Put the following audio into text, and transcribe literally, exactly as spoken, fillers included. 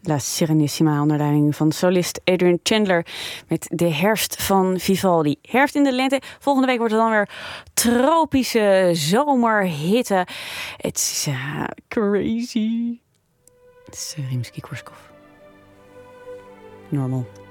La Serenissima onder leiding van solist Adrian Chandler met de herfst van Vivaldi. Herfst in de lente. Volgende week wordt het dan weer tropische zomerhitte. Het is uh, crazy. Het is uh, Rimsky-Korsakov. Normal.